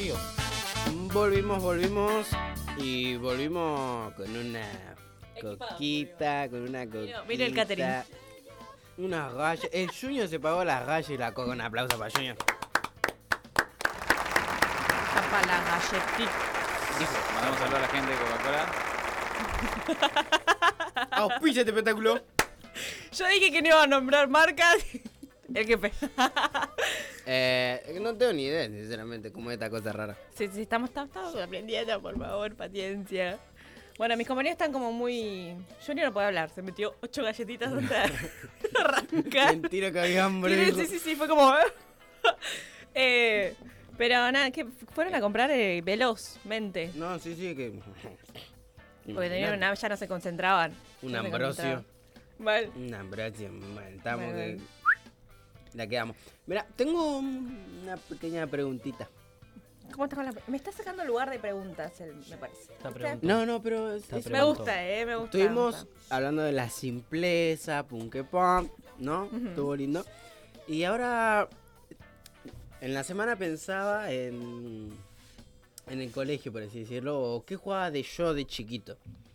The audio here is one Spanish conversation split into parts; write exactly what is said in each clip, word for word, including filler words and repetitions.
frío. Volvimos, volvimos y volvimos con una Equipado, coquita, con una coquita. Mira el catering. Unas gallas. El Junior se pagó las gallas y la coca. Un aplauso para Junior. Para la galletita. Mandamos saludos a la gente de Coca-Cola. Auspicia este espectáculo. Yo dije que no iba a nombrar marcas. El jefe. Eh, no tengo ni idea, sinceramente, cómo es esta cosa rara. Sí, sí, estamos, estamos, estamos aprendiendo, por favor, paciencia. Bueno, mis compañeros están como muy... Junior no puede hablar, se metió ocho galletitas antes de arrancar. Mentira que había hambre. Sí, hijo. sí, sí, sí, fue como... eh, pero nada, que fueron a comprar eh, velozmente. No, sí, sí, que... Porque tenían una, ya no se concentraban. Un No se ambrosio. concentraban. Mal. Un ambrosio, mal. Estamos Mal, que... mal. La quedamos. Mira, tengo una pequeña preguntita. ¿Cómo estás con la... Me está sacando lugar de preguntas, el- me parece. Esta ¿Viste? pregunta. No, no, pero... es- Está es- Me preguntó. gusta, eh, me gusta. Estuvimos me gusta. hablando de la simpleza, punk punk, ¿no? Ujú. Estuvo lindo. Y ahora, en la semana pensaba en, en el colegio, por así decirlo, o qué jugaba de yo de chiquito.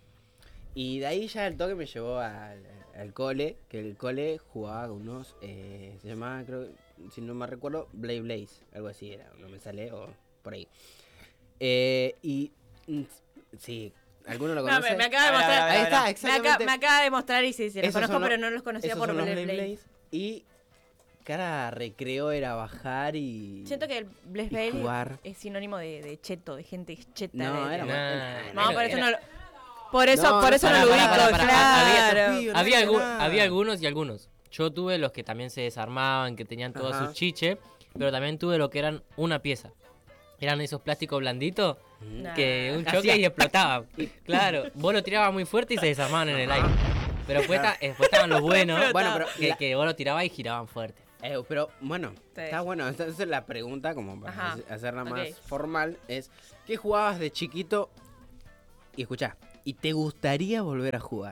Y de ahí ya el toque me llevó al, al cole, que el cole jugaba con unos, eh, se llamaba, creo, si no me recuerdo, Blade Blaze, algo así era, no me sale, o por ahí. Eh, y, mm, sí, ¿alguno lo No, conoce? me, me acaba de A ver, a mostrar. ver, a ver, Ahí está, Me, exactamente. acaba, me acaba de mostrar y sí, sí, los Esos conozco, son los- pero no los conocía Esos por son los Blade Blade Blade. Blaze. Y cada recreo era bajar y... Siento que el Blade y Blade jugar. es sinónimo de, de cheto, de gente cheta. No, de- era de- más- No, por eso no lo... Por eso, No, por no, eso pará, no lo pará, ubico, pará, pará. claro. Había- Había, no algu- nada. había algunos y algunos. Yo tuve los que también se desarmaban, que tenían todo Ajá. su chiche, pero también tuve lo que eran una pieza. Eran esos plásticos blanditos Nah. que un choque y explotaban. Claro, vos lo tirabas muy fuerte y se desarmaban en el aire. Pero después, ta- después estaban los buenos, Bueno, pero que, la- que vos lo tirabas y giraban fuerte. Eh, pero bueno, Sí. está bueno. Entonces la pregunta, como para Ajá. hace- hacerla Ok. más formal, es ¿qué jugabas de chiquito? Y escuchá, ¿y te gustaría volver a jugar?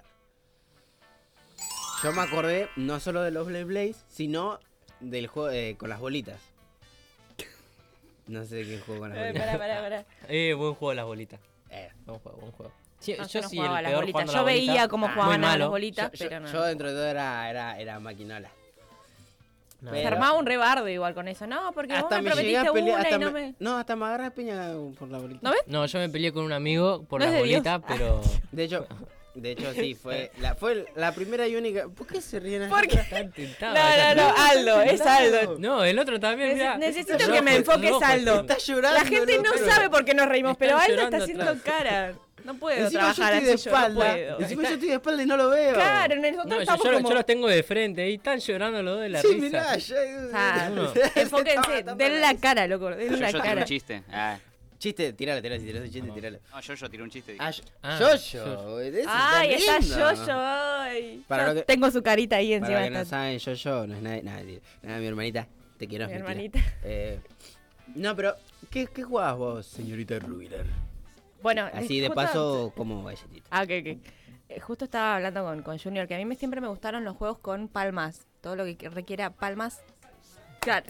Yo me acordé no solo de los Blade Blaze, sino del juego eh, con las bolitas. No sé de qué juego con las Eh, bolitas. pará, pará, pará. Eh, buen juego las bolitas. Eh, Buen juego, buen juego. Sí, No, yo yo no sí, jugaba a el las peor bolitas. jugando Yo la bolita. veía cómo Ah, jugaban muy a las malo. bolitas, yo, yo- pero no. yo dentro de todo era, era, era maquinola. No, Se pero- armaba un rebardo igual con eso. No, porque vos Hasta me me llegué a prometiste pelear. una Hasta y no me- me... No, hasta me agarré a piña por la bolita. ¿No ves? No, yo me peleé con un amigo por No es las de Dios. bolitas, pero... De hecho, de hecho sí, fue la, fue la primera y única. ¿Por qué se ríen así? Porque... Están tentados, No, no, ya no, está. Aldo, es Aldo. No, el otro también, Nece- mirá. necesito Rojo, que me enfoques, rojo, Aldo. Está llorando. La gente no loco. sabe por qué nos reímos, pero Están Aldo está llorando haciendo atrás. cara. No puedo Encima yo trabajar estoy de así, yo no espalda. puedo. Encima yo estoy de espalda y no lo veo. Claro, nosotros No, yo, estamos yo, como... yo los tengo de frente y están llorando los dos de la Sí, risa. mirá, ya. Ah, Uno. enfóquense, denle la cara, loco, denle Yo, la yo tiré cara. un chiste. Ah, Chiste, tirale, tirale, si tirás un chiste, tirale. no, yo, yo tiré un chiste. Ah, yo, Ah, yo, yo. yo, de eso Ay, está lindo. yo-yo. ay. Para Yo lo que- tengo su carita ahí Para encima. los que no está- saben, yo, yo, no es nadie, nadie. Nada, mi hermanita, te quiero. Mi es mentira. hermanita. Eh, no, pero, ¿qué, qué jugabas vos, señorita Rubilar? Bueno, Así eh, de justo- paso, como galletita. Ah, ok, ok. Eh, Justo estaba hablando con, con Junior, que a mí me, siempre me gustaron los juegos con palmas. Todo lo que requiera palmas. Claro.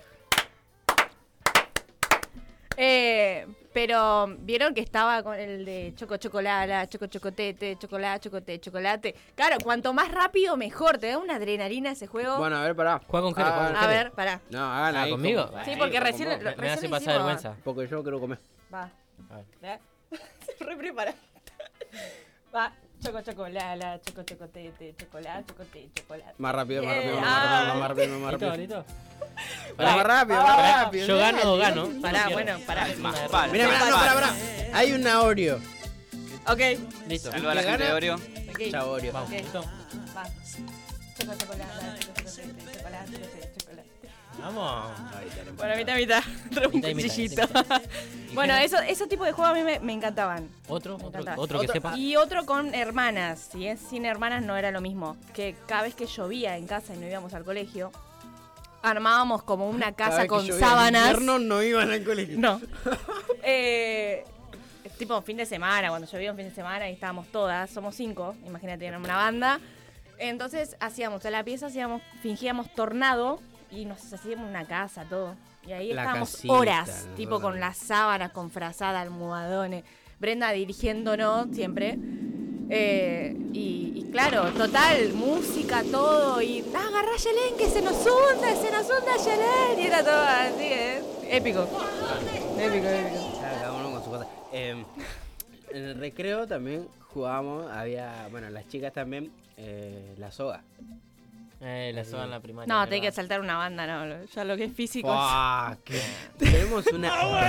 Eh, pero vieron que estaba con el de choco chocolala, choco chocotete, chocolate, chocote, chocolate. Claro, cuanto más rápido mejor, te da una adrenalina ese juego. Bueno, a ver, pará. Juega con Jere, juega con a Jere. ver, pará. No, hagan Ah, ahí. ¿conmigo? como- Sí, ahí, porque como recién, vos. lo- Me, recién me hace lo pasar hicimos. vergüenza. Porque yo quiero comer. Va. A ver. ¿Verdad? Se re prepara. Va, choco chocolala, choco chocotete, chocolate, chocote, chocolate. Más rápido, más Bien. rápido, más rápido, Ah. más rápido, más ¿Listo, rápido. listo? Pará, más rápido, Ah, más pará, rápido. Yo gano o dale. gano. Pará, No quiero. bueno, pará. Más palo. Mira, mira, más no, palo. pará, pará. Hay una Oreo. Ok. Listo. Saluda a la ¿Qué gente de gana? Oreo. Ok. Chao, Oreo. Vamos, Ok. listo. Va. Choco chocolate, choco chocotete, chocolate, chocolate, chocolate. Vamos. Bueno, mitad, mitad. Trae un Mitad y mitad, cuchillito. mitad Bueno, qué? eso, ese tipo de juegos a mí me, me encantaban. Otro, Me otro, encanta. otro que Otro- sepa. Y otro con hermanas. Si es sin hermanas no era lo mismo. Que cada vez que llovía en casa y no íbamos al colegio, armábamos como una Cada casa vez que con llovía en sábanas. invierno no iban al colegio. No. eh, tipo fin de semana, cuando llovía un fin de semana y estábamos todas, somos cinco, imagínate, éramos una banda. Entonces hacíamos en la pieza, hacíamos, fingíamos tornado y nos hacíamos una casa, todo. Y ahí La estábamos casita, horas, ¿no? tipo con las sábanas, con frazada, almohadones. Brenda dirigiéndonos siempre. Eh, y, y claro, total, música, todo. Y ah, agarrá a Yelén, que se nos hunde, se nos hunde Yelén. Y era todo así, ¿eh? Épico. Épico, épico. Claro, cada uno con su cosa. Eh, en el recreo también jugábamos, había, bueno, las chicas también, eh, la soga. Eh, la soga en la primaria. No, ¿verdad? te hay que saltar una banda, no. Ya lo que es físico. ¡Fua! que- Tenemos una...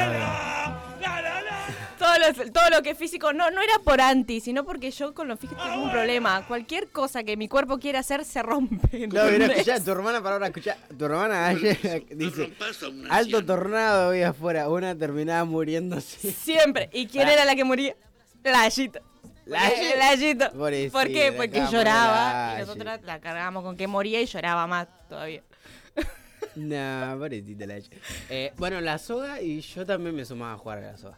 Todo lo, todo lo que es físico no, no era por anti, sino porque yo con lo físico tengo un problema. Cualquier cosa que mi cuerpo quiera hacer se rompe. Claro, mira, ¿entendés? escuchá, tu hermana, para ahora, escuchá, tu hermana ayer dice, alto tornado hoy afuera, una terminaba muriéndose. Siempre. ¿Y quién era la que moría? La Ayito. ¿La La Ayito? Ayito. Pobrecita, ¿Por qué? Porque acá lloraba. moría la Y nosotras la cargábamos con que moría y lloraba más todavía. No, pobrecita la Ayito. Eh, bueno, la soga y yo también me sumaba a jugar a la soga.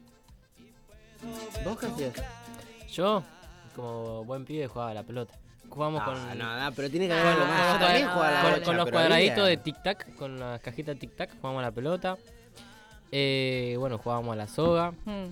¿Vos qué hacías? Yo, como buen pibe, jugaba a la pelota. Jugamos Ah, con, no, no, pero tiene que Ah, haber algo más. Yo no, también no, jugaba a la con, bocha, con los pero cuadraditos había- de tic-tac, con las cajitas tic-tac, jugamos a la pelota. Eh, bueno, jugábamos a la soga. Mm.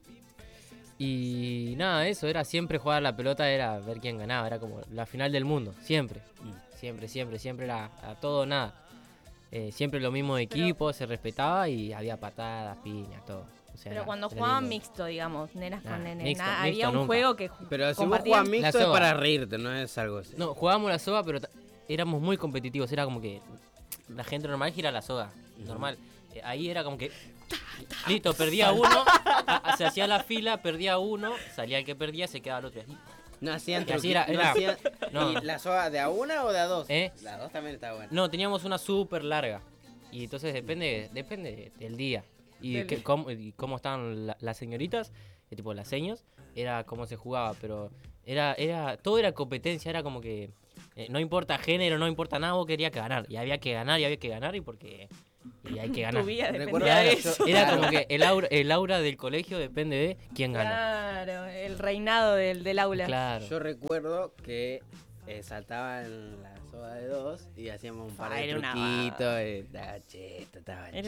Y nada, eso era siempre jugar a la pelota, era ver quién ganaba, era como la final del mundo, siempre. Siempre, siempre, siempre era a todo o nada. Eh, siempre lo mismo de equipo, se respetaba y había patadas, piñas, todo. O sea, Pero era- cuando era jugaban lindo. mixto, digamos, nenas Nah, con nenes, mixto, nada, mixto había un nunca. juego que Pero si vos compartían. jugás mixto La es soga. para reírte, no es algo así. No, jugábamos la soga, pero ta- éramos muy competitivos. Era como que la gente normal gira la soga. Normal. Eh, ahí era como que. Listo, perdía uno. a- a- se hacía la fila, perdía uno. Salía el que perdía, se quedaba el otro. Así. No hacían Y así truqui- era- no era- hacían- no. ¿Y la soga de a una o de a dos? ¿Eh? La dos también está buena. No, teníamos una súper larga. Y entonces depende depende del día. Y, Del que- día. cómo, y cómo estaban la- las señoritas, eh, tipo las seños, era cómo se jugaba. Pero era era todo era competencia, era como que eh, no importa género, no importa nada, vos querías que ganar. Y había que ganar, y había que ganar, y porque y hay que ganar. Tu vida Recuerdo dependía de que yo- eso. Era Claro. como que el aura, el aura del colegio depende de quién gana. Claro, el reinado del, del aula. Claro. Yo recuerdo que eh, saltaban la soga de dos y hacíamos un par Ah, de era una truquitos. Y, estaba cheto, estaba Era